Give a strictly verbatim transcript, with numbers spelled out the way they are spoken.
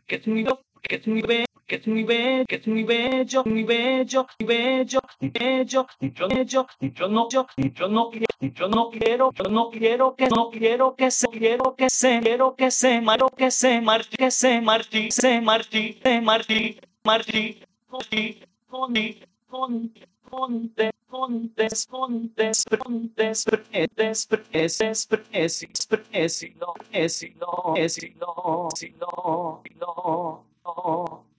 que es muy bello, que es muy bello, que es muy bello, que es muy bello, muy bello, muy bello, muy bello, yo, yo, yo no, yo, yo no quiero, yo no quiero, yo no quiero que, no quiero que se, quiero que se, quiero que se, quiero que se marche, que se marche, se marche, se marche, marche, marche, con, con, conte, contes, contes, contes, pretes, preses, presis, presi, no, esi, no, esi, no, si, no, no, no.